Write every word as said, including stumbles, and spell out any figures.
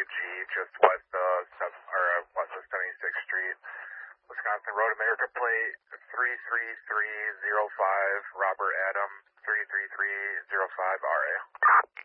G, just west of or uh, west of seventy-sixth Street, Wisconsin Road, America plate three three three zero five, Robert Adam three three three zero five R A.